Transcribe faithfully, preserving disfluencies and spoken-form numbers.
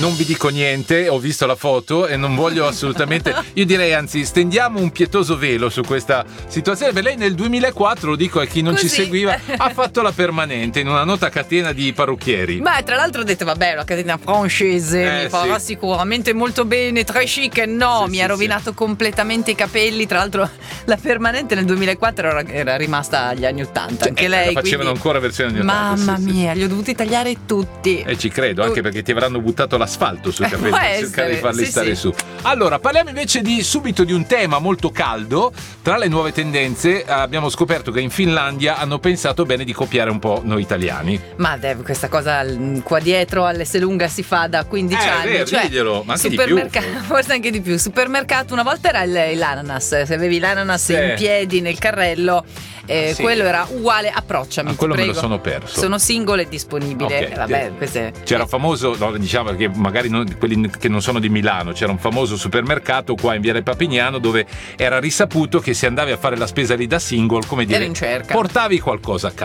non vi dico niente, ho visto la foto e non voglio assolutamente, io direi anzi stendiamo un pietoso velo su questa situazione, per lei nel duemilaquattro, lo dico a chi non Così. ci seguiva, ha fatto la permanente in una nota catena di parrucchieri. Beh, tra l'altro ho detto vabbè, la catena francese Eh, mi farà sì. sicuramente molto bene, très chic. No, Sì, mi sì, ha rovinato completamente i capelli. Tra l'altro la permanente nel duemilaquattro era, era rimasta agli anni ottanta, anche Eh, lei, la facevano quindi- ancora versione anni ottanta, mamma sì, sì. mia, li ho dovuti tagliare tutti. E ci credo, anche perché ti avranno buttato l'asfalto sui capelli Può per cercare di essere, farli sì, stare sì. su. Allora, parliamo invece di subito di un tema molto caldo. Tra le nuove tendenze abbiamo scoperto che in Finlandia hanno pensato bene di copiare un po' noi italiani. Ma Dev, questa cosa mm, qua dietro all'Esselunga si fa da quindici Eh, è anni. vero, cioè, diglielo, ma anche di supermerca- più. forse anche di più. Supermercato, una volta era il- l'ananas, se avevi l'ananas Sì. in piedi nel carrello, eh, Sì. quello era uguale, approcciami. Ah, quello ti me lo prego. sono perso. Sono singolo e disponibile. Ok. Eh, vabbè, queste- C'era famoso, no, diciamo che magari non- quelli che non sono di Milano, c'era un famoso supermercato qua in Viale Papignano dove era risaputo che se andavi a fare la spesa lì da single, come dire, Ero in cerca. portavi qualcosa a casa.